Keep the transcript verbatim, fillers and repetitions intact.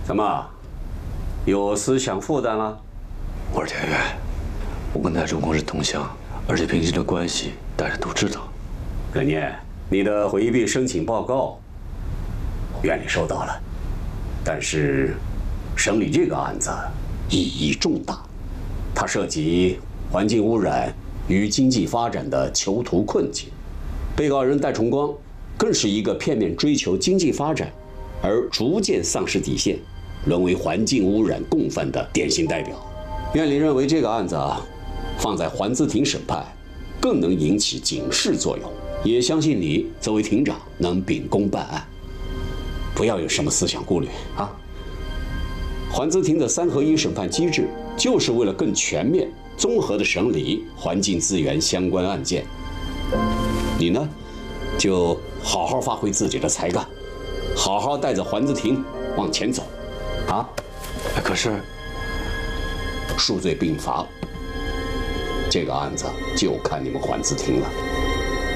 怎么，有思想负担了？ 我是田园，我跟戴忠公是同乡，而且平时的关系大家都知道。 葛念，你的回避申请报告，院里收到了，但是审理这个案子意义重大，它涉及环境污染与经济发展的囚徒困境。被告人戴崇光更是一个片面追求经济发展，而逐渐丧失底线，沦为环境污染共犯的典型代表。院里认为这个案子啊，放在环资庭审判，更能引起警示作用。也相信你作为庭长能秉公办案，不要有什么思想顾虑啊。环资庭的三合一审判机制，就是为了更全面、综合的审理环境资源相关案件。你呢，就好好发挥自己的才干，好好带着环资庭往前走，啊。 可是， 数罪并罚，这个案子就看你们环资庭了。